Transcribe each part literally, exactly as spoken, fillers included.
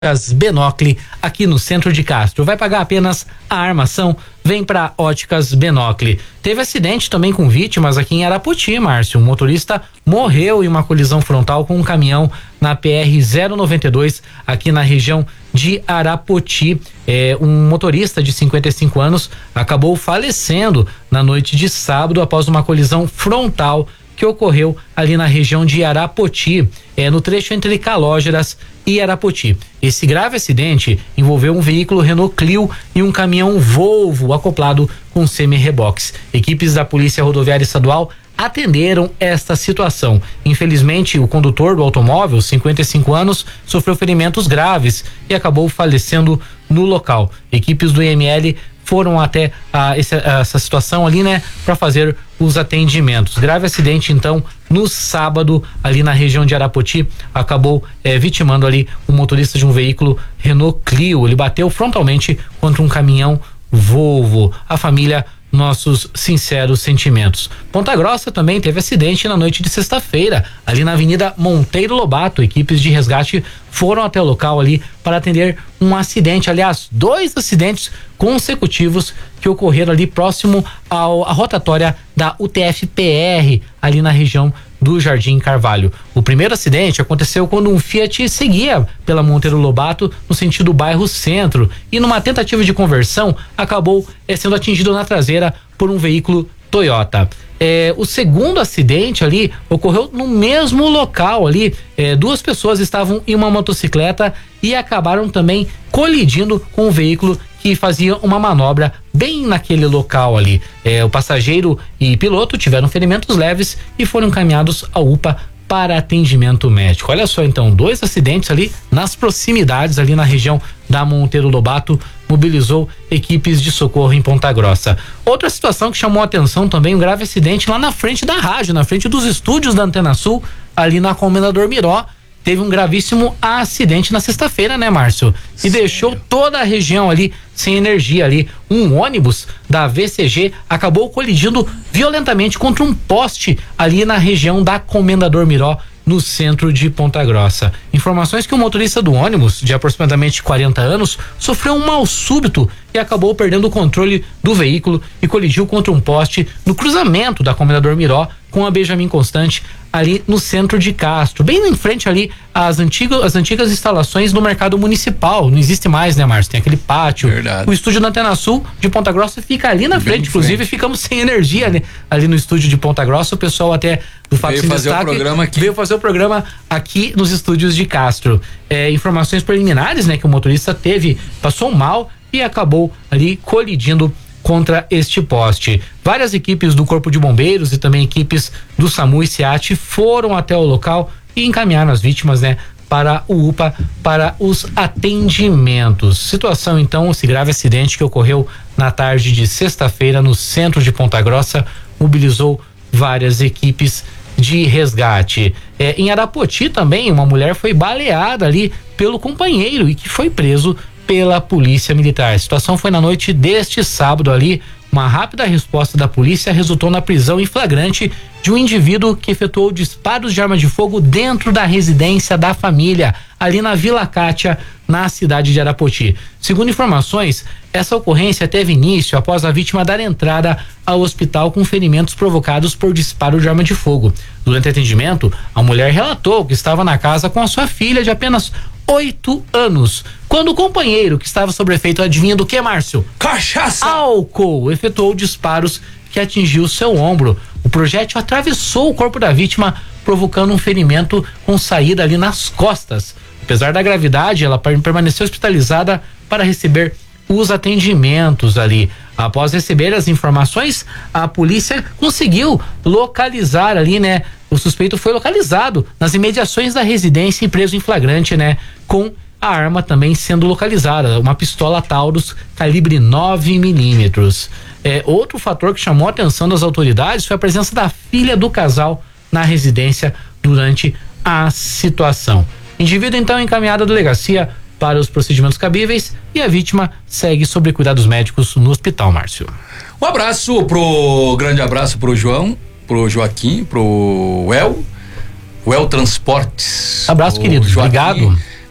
Óticas Benocle, aqui no centro de Castro. Vai pagar apenas a armação? Vem para Óticas Benocle. Teve acidente também com vítimas aqui em Arapoti, Márcio. Um motorista morreu em uma colisão frontal com um caminhão na P R zero noventa e dois, aqui na região de Arapoti. É, um motorista de cinquenta e cinco anos acabou falecendo na noite de sábado após uma colisão frontal que ocorreu ali na região de Arapoti, é, no trecho entre Calógeras e Arapoti. Esse grave acidente envolveu um veículo Renault Clio e um caminhão Volvo acoplado com semi-reboques. Equipes da Polícia Rodoviária Estadual atenderam esta situação. Infelizmente, o condutor do automóvel, cinquenta e cinco anos, sofreu ferimentos graves e acabou falecendo no local. Equipes do I M L foram até a, essa, a, essa situação ali, né, para fazer os atendimentos. Grave acidente, então, no sábado, ali na região de Arapoti, acabou eh, vitimando ali o motorista de um veículo Renault Clio. Ele bateu frontalmente contra um caminhão Volvo. A família, nossos sinceros sentimentos. Ponta Grossa também teve acidente na noite de sexta-feira, ali na Avenida Monteiro Lobato. Equipes de resgate foram até o local ali para atender um acidente, aliás, dois acidentes consecutivos que ocorreram ali próximo ao, à rotatória da U T F P R, ali na região do Jardim Carvalho. O primeiro acidente aconteceu quando um Fiat seguia pela Monteiro Lobato no sentido bairro Centro e numa tentativa de conversão acabou eh, sendo atingido na traseira por um veículo Toyota. É, o segundo acidente ali ocorreu no mesmo local ali. É, duas pessoas estavam em uma motocicleta e acabaram também colidindo com um veículo que fazia uma manobra bem naquele local ali. É, o passageiro e piloto tiveram ferimentos leves e foram encaminhados ao U P A para atendimento médico. Olha só, então, dois acidentes ali nas proximidades, ali na região da Monteiro Lobato, mobilizou equipes de socorro em Ponta Grossa. Outra situação que chamou a atenção também, um grave acidente lá na frente da rádio, na frente dos estúdios da Antena Sul, ali na Comendador Miró. Teve um gravíssimo acidente na sexta-feira, né, Márcio? E deixou toda a região ali sem energia ali. Um ônibus da V C G acabou colidindo violentamente contra um poste ali na região da Comendador Miró, no centro de Ponta Grossa. Informações que o motorista do ônibus, de aproximadamente quarenta anos, sofreu um mal súbito e acabou perdendo o controle do veículo e colidiu contra um poste no cruzamento da Comendador Miró com a Benjamin Constante, ali no centro de Castro, bem em frente ali às antigas, as antigas instalações do mercado municipal. Não existe mais, né, Márcio? Tem aquele pátio. Verdade. O estúdio da Antena Sul de Ponta Grossa fica ali na frente, inclusive frente. Ficamos sem energia, né? Ali no estúdio de Ponta Grossa. O pessoal até do Fato veio Sem fazer Destaque o programa aqui. veio fazer o programa aqui nos estúdios de Castro. É, informações preliminares, né, que o motorista teve, passou mal e acabou ali colidindo contra este poste. Várias equipes do Corpo de Bombeiros e também equipes do SAMU e SEAT foram até o local e encaminharam as vítimas, né, para o U P A, para os atendimentos. Situação, então, esse grave acidente que ocorreu na tarde de sexta-feira no centro de Ponta Grossa mobilizou várias equipes de resgate. É, em Arapoti também, uma mulher foi baleada ali pelo companheiro e que foi preso pela Polícia Militar. A situação foi na noite deste sábado ali. Uma rápida resposta da polícia resultou na prisão em flagrante de um indivíduo que efetuou disparos de arma de fogo dentro da residência da família, ali na Vila Cátia, na cidade de Arapoti. Segundo informações, essa ocorrência teve início após a vítima dar entrada ao hospital com ferimentos provocados por disparo de arma de fogo. Durante o atendimento, a mulher relatou que estava na casa com a sua filha de apenas oito anos, quando o companheiro que estava sob efeito, adivinha do que, Márcio? Cachaça! Álcool! Efetuou disparos que atingiu seu ombro. O projétil atravessou o corpo da vítima, provocando um ferimento com saída ali nas costas. Apesar da gravidade, ela permaneceu hospitalizada para receber os atendimentos ali. Após receber as informações, a polícia conseguiu localizar ali, né? O suspeito foi localizado nas imediações da residência e preso em flagrante, né? Com a arma também sendo localizada, uma pistola Taurus calibre nove milímetros. É, outro fator que chamou a atenção das autoridades foi a presença da filha do casal na residência durante a situação. Indivíduo então encaminhado à delegacia para os procedimentos cabíveis e a vítima segue sob cuidados médicos no hospital, Márcio. Um abraço pro, grande abraço pro João, pro Joaquim, pro El, o El Transportes. Abraço, querido, Joaquim, obrigado.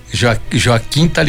Jo, Joaquim tá